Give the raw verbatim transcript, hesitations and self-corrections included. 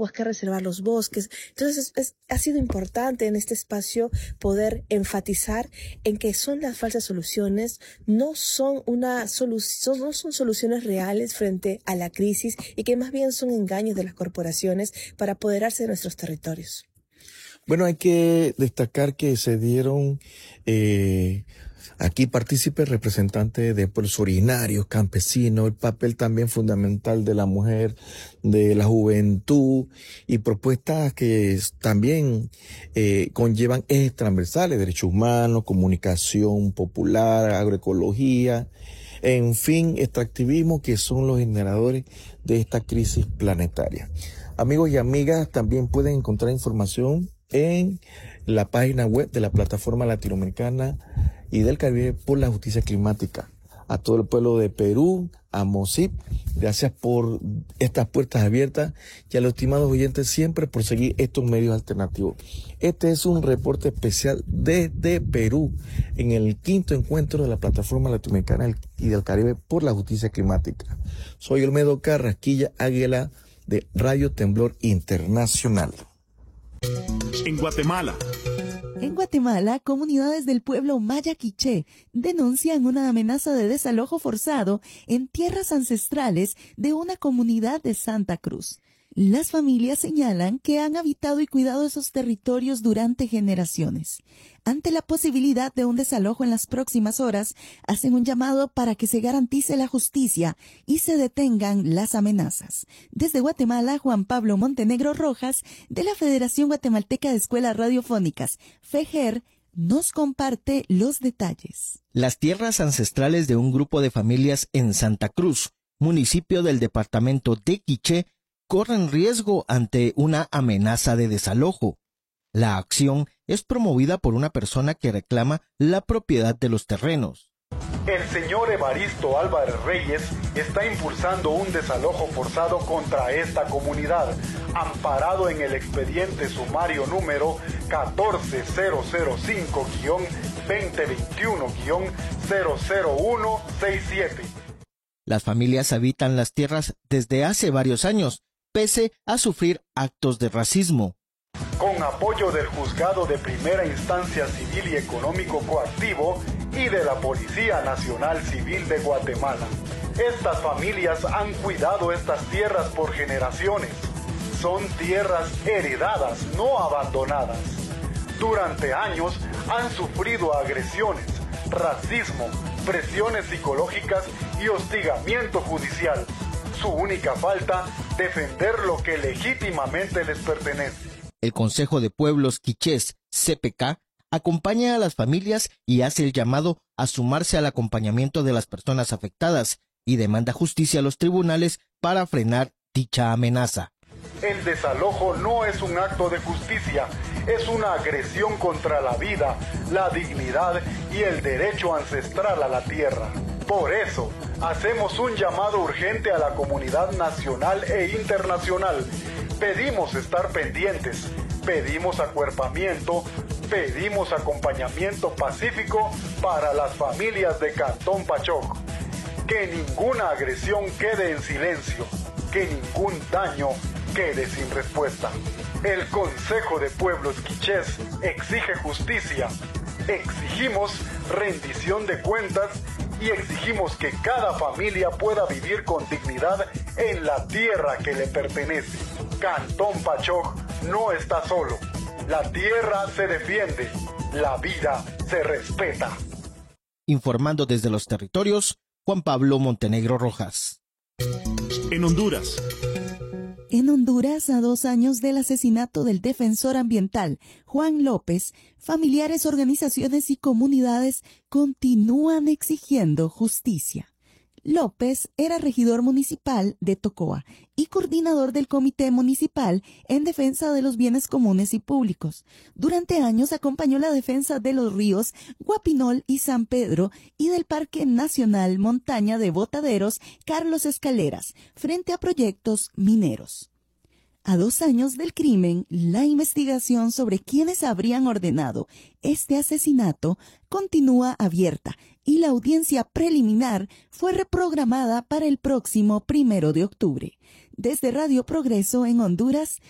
aguas, que reservar los bosques. Entonces, es, es, ha sido importante en este espacio poder enfatizar en que son las falsas soluciones, no son una solución, no son soluciones reales frente a la crisis y que más bien son engaños de las corporaciones para apoderarse de nuestros territorios. Bueno, hay que destacar que se dieron eh, aquí partícipes representantes de pueblos originarios, campesinos, el papel también fundamental de la mujer, de la juventud y propuestas que también eh, conllevan ejes transversales, derechos humanos, comunicación popular, agroecología, en fin, extractivismo, que son los generadores de esta crisis planetaria. Amigos y amigas, también pueden encontrar información en la página web de la Plataforma Latinoamericana y del Caribe por la Justicia Climática. A todo el pueblo de Perú, a MOSIP, gracias por estas puertas abiertas y a los estimados oyentes siempre por seguir estos medios alternativos. Este es un reporte especial desde Perú en el quinto encuentro de la Plataforma Latinoamericana y del Caribe por la Justicia Climática. Soy Olmedo Carrasquilla Águila de Radio Temblor Internacional. En Guatemala. En Guatemala, comunidades del pueblo Maya Quiché denuncian una amenaza de desalojo forzado en tierras ancestrales de una comunidad de Santa Cruz. Las familias señalan que han habitado y cuidado esos territorios durante generaciones. Ante la posibilidad de un desalojo en las próximas horas, hacen un llamado para que se garantice la justicia y se detengan las amenazas. Desde Guatemala, Juan Pablo Montenegro Rojas, de la Federación Guatemalteca de Escuelas Radiofónicas, FEGER, nos comparte los detalles. Las tierras ancestrales de un grupo de familias en Santa Cruz, municipio del departamento de Quiché, corren riesgo ante una amenaza de desalojo. La acción es promovida por una persona que reclama la propiedad de los terrenos. El señor Evaristo Álvarez Reyes está impulsando un desalojo forzado contra esta comunidad, amparado en el expediente sumario número catorce cero cero cinco guión veinte veintiuno guión cero cero uno sesenta y siete. Las familias habitan las tierras desde hace varios años, pese a sufrir actos de racismo. Con apoyo del Juzgado de Primera Instancia Civil y Económico Coactivo y de la Policía Nacional Civil de Guatemala, estas familias han cuidado estas tierras por generaciones. Son tierras heredadas, no abandonadas. Durante años han sufrido agresiones, racismo, presiones psicológicas y hostigamiento judicial. Su única falta, defender lo que legítimamente les pertenece. El Consejo de Pueblos Quichés, C P K, acompaña a las familias y hace el llamado a sumarse al acompañamiento de las personas afectadas y demanda justicia a los tribunales para frenar dicha amenaza. El desalojo no es un acto de justicia, es una agresión contra la vida, la dignidad y el derecho ancestral a la tierra. Por eso, hacemos un llamado urgente a la comunidad nacional e internacional. Pedimos estar pendientes, pedimos acuerpamiento, pedimos acompañamiento pacífico para las familias de Cantón Pachoc. Que ninguna agresión quede en silencio, que ningún daño quede sin respuesta. El Consejo de Pueblos Quichés exige justicia, exigimos rendición de cuentas y exigimos que cada familia pueda vivir con dignidad en la tierra que le pertenece. Cantón Pachoc no está solo. La tierra se defiende, la vida se respeta. Informando desde los territorios, Juan Pablo Montenegro Rojas. En Honduras. En Honduras, a dos años del asesinato del defensor ambiental Juan López, familiares, organizaciones y comunidades continúan exigiendo justicia. López era regidor municipal de Tocoa y coordinador del Comité Municipal en Defensa de los Bienes Comunes y Públicos. Durante años acompañó la defensa de los ríos Guapinol y San Pedro y del Parque Nacional Montaña de Botaderos Carlos Escaleras frente a proyectos mineros. A dos años del crimen, la investigación sobre quiénes habrían ordenado este asesinato continúa abierta y la audiencia preliminar fue reprogramada para el próximo primero de octubre. Desde Radio Progreso en Honduras,